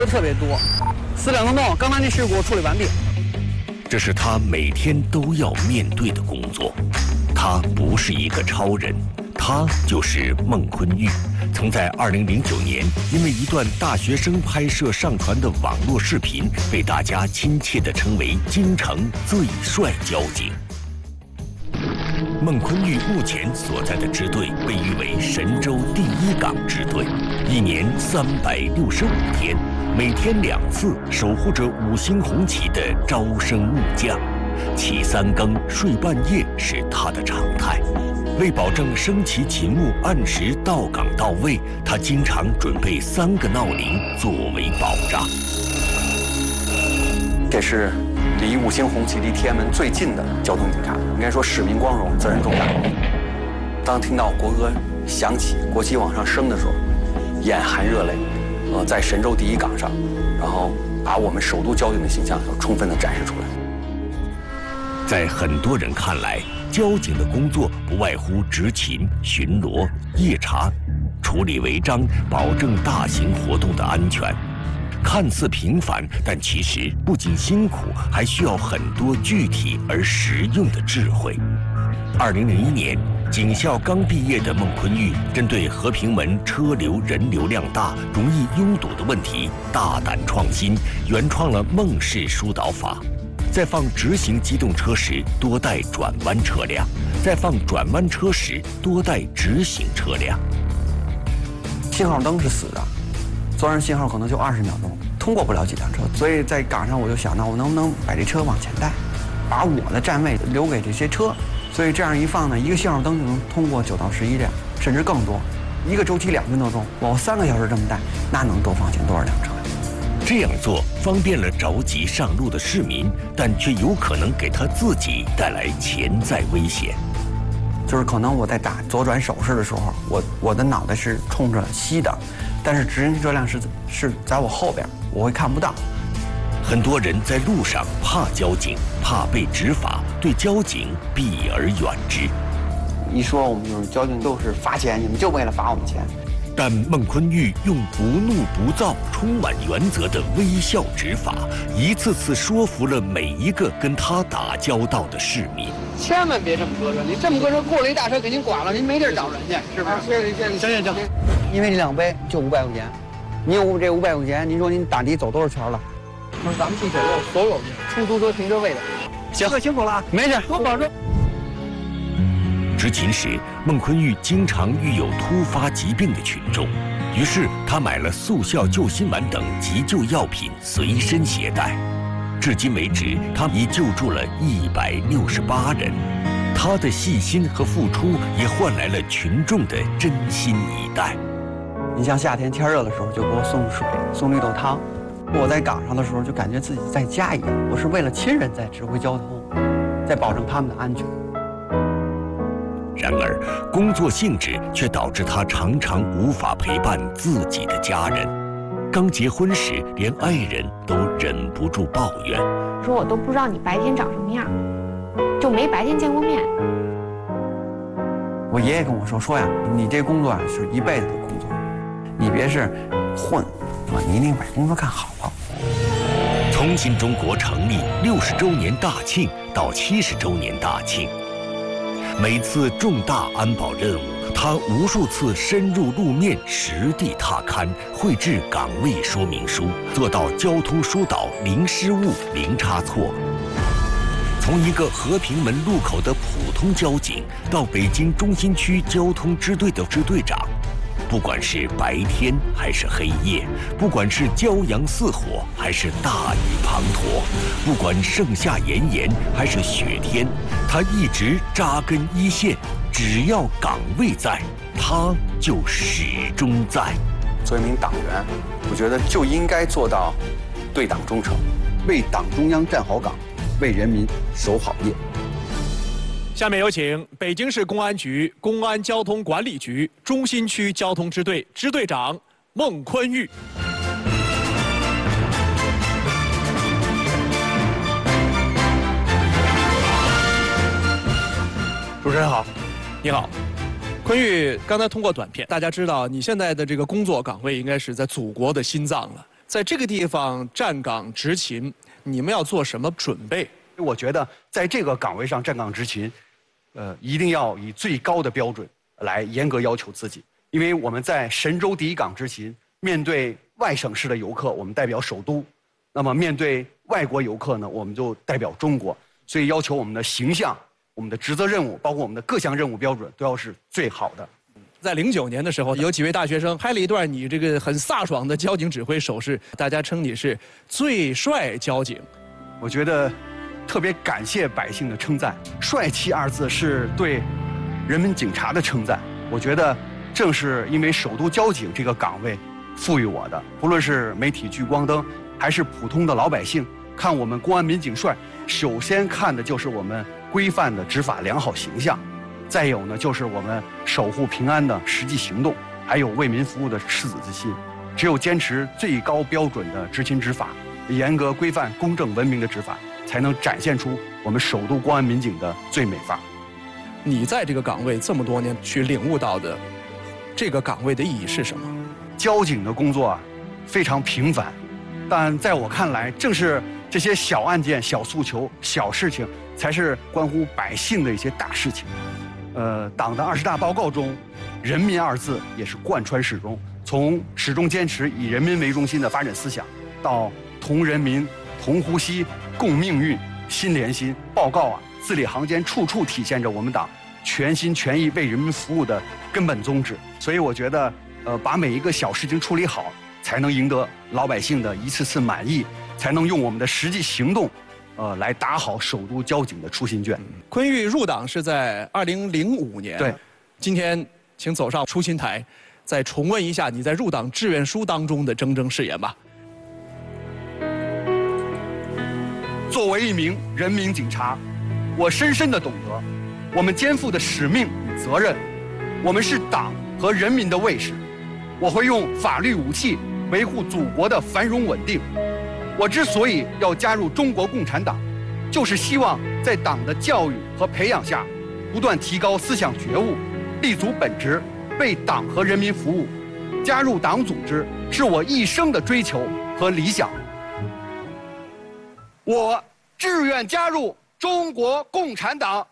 特别多。4辆东刚才那事故处理完毕。 这是他每天都要面对的工作。他不是一个超人，他就是孟昆玉。曾在2009年因为一段大学生拍摄上传的网络视频，被大家亲切地称为京城最帅交警。孟昆玉目前所在的支队被誉为神州第1港支队，1年365天，每天2次守护着5星红旗的招生木匠，起3更睡半夜是他的常态。为保证升旗勤务按时到岗到位，他经常准备3个闹铃作为保障。 这是离5星红旗、离天安门最近的交通警察，应该说使命光荣，责任重大。当听到国歌响起，国旗往上升的时候，眼含热泪。在神州第1港上，然后把我们首都交警的形象要充分地展示出来。 在很多人看来，交警的工作不外乎执勤、巡逻、夜查、处理违章，保证大型活动的安全。看似平凡，但其实不仅辛苦，还需要很多具体而实用的智慧。2001年，警校刚毕业的孟昆玉，针对和平门车流人流量大、容易拥堵的问题，大胆创新，原创了孟式疏导法。在放直行机动车时，多带转弯车辆；在放转弯车时，多带直行车辆。 信号灯是死的，昨晚信号可能就20秒钟，通过不了几辆车，所以在岗上我就想到，我能不能把这车往前带，把我的站位留给这些车。所以这样一放呢，一个信号灯就能通过9到11辆，甚至更多。一个周期2分多钟，我3个小时这么带，那能多放进多少辆车？ 这样做方便了着急上路的市民，但却有可能给他自己带来潜在危险。 就是可能我在打左转手势的时候，我的脑袋是冲着西的，但是直行车辆是在我后边，我会看不到。 很多人在路上怕交警，怕被执法，对交警避而远之。 一说我们就是交警都是罚钱，你们就为了罚我们钱。 但孟昆玉用不怒不躁、充满原则的微笑执法，一次次说服了每一个跟他打交道的市民。 千万别这么搁车，你这么搁车过了一大车给您剐了，您没地儿找人去，是不是？行。 因为这2杯就500块钱，您有这500块钱，您说您打的走多少圈了？ 说咱们地铁有所有出租车停车位的。 行，辛苦了， 没事，多保重。 执勤时，孟昆玉经常遇有突发疾病的群众，于是他买了速效救心丸等急救药品随身携带。至今为止，他已救助了168人。他的细心和付出也换来了群众的真心以待。 你像夏天天热的时候，就给我送水、送绿豆汤。我在岗上的时候，就感觉自己在家一样。我是为了亲人在指挥交通，在保证他们的安全。 然而，工作性质却导致他常常无法陪伴自己的家人。刚结婚时，连爱人都忍不住抱怨：“ 说我都不知道你白天长什么样，就没白天见过面。” 我爷爷跟我说呀，你这工作啊是一辈子的工作，你别是混，你一定把工作干好了。 从新中国成立60周年大庆到70周年大庆，每次重大安保任务，他无数次深入路面，实地踏勘，绘制岗位说明书，做到交通疏导零失误、零差错。从一个和平门路口的普通交警，到北京中心区交通支队的支队长，不管是白天还是黑夜，不管是骄阳似火还是大雨滂沱，不管盛夏炎炎还是雪天，他一直扎根一线，只要岗位在，他就始终在。 作为一名党员，我觉得就应该做到对党忠诚， 为党中央站好岗，为人民守好业。 下面有请北京市公安局公安交通管理局中心区交通支队支队长孟昆玉。主持人好，你好。昆玉，刚才通过短片，大家知道你现在的这个工作岗位应该是在祖国的心脏了。 在这个地方站岗执勤，你们要做什么准备？ 我觉得在这个岗位上站岗执勤，一定要以最高的标准来严格要求自己。因为我们在神舟第一岗执勤，面对外省市的游客，我们代表首都；那么面对外国游客呢，我们就代表中国。所以要求我们的形象、我们的职责任务，包括我们的各项任务标准，都要是最好的。 在09年的时候，有几位大学生拍了一段你这个很飒爽的交警指挥手势，大家称你是最帅交警。 我觉得特别感谢百姓的称赞，帅气二字是对人民警察的称赞。我觉得正是因为首都交警这个岗位赋予我的，不论是媒体聚光灯，还是普通的老百姓，看我们公安民警帅，首先看的就是我们规范的执法良好形象。再有呢，就是我们守护平安的实际行动，还有为民服务的赤子之心。只有坚持最高标准的执勤执法，严格规范、公正文明的执法，才能展现出我们首都公安民警的最美范。 你在这个岗位这么多年，去领悟到的这个岗位的意义是什么？ 交警的工作啊，非常平凡，但在我看来，正是这些小案件、小诉求、小事情，才是关乎百姓的一些大事情。党的20大报告中，人民二字也是贯穿始终。从始终坚持以人民为中心的发展思想，到同人民、同呼吸、共命运、心连心，报告啊，字里行间处处体现着我们党全心全意为人民服务的根本宗旨。所以我觉得，把每一个小事情处理好，才能赢得老百姓的一次次满意，才能用我们的实际行动。来打好首都交警的出心卷。 昆玉入党是在2005年。 对， 今天请走上出勤台，再重温一下你在入党志愿书当中的铮铮誓言吧。 作为一名人民警察，我深深地懂得，我们肩负的使命与责任，我们是党和人民的卫士，我会用法律武器维护祖国的繁荣稳定。我之所以要加入中国共产党，就是希望在党的教育和培养下，不断提高思想觉悟，立足本职，为党和人民服务。加入党组织是我一生的追求和理想。我志愿加入中国共产党。